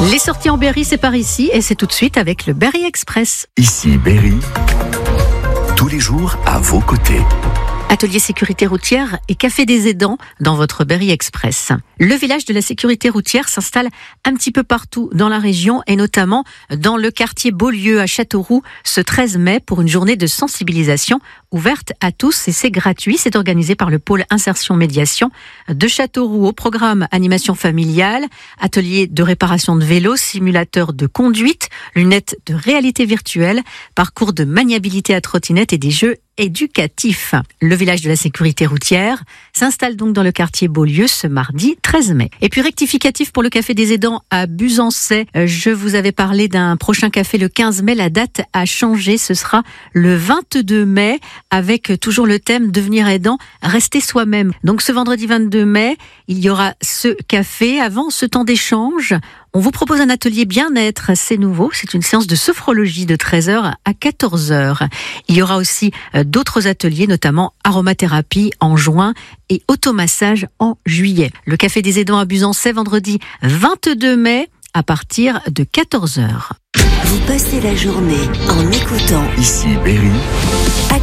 Les sorties en Berry, c'est par ici et c'est tout de suite avec le Berry Express. Ici Berry, tous les jours à vos côtés. Atelier sécurité routière et café des aidants dans votre Berry Express. Le village de la sécurité routière s'installe un petit peu partout dans la région et notamment dans le quartier Beaulieu à Châteauroux ce 13 mai pour une journée de sensibilisation ouverte à tous et c'est gratuit. C'est organisé par le pôle insertion médiation de Châteauroux. Au programme animation familiale, atelier de réparation de vélos, simulateur de conduite, lunettes de réalité virtuelle, parcours de maniabilité à trottinette et des jeux éducatif. Le village de la sécurité routière s'installe donc dans le quartier Beaulieu ce mardi 13 mai. Et puis rectificatif pour le café des aidants à Buzancais. Je vous avais parlé d'un prochain café le 15 mai. La date a changé. Ce sera le 22 mai avec toujours le thème devenir aidant, rester soi-même. Donc ce vendredi 22 mai, il y aura ce café. Avant ce temps d'échange, on vous propose un atelier bien-être, c'est nouveau, c'est une séance de sophrologie de 13h à 14h. Il y aura aussi d'autres ateliers, notamment aromathérapie en juin et automassage en juillet. Le café des aidants à Buzancais, vendredi 22 mai à partir de 14h. Vous passez la journée en écoutant Ici Berry.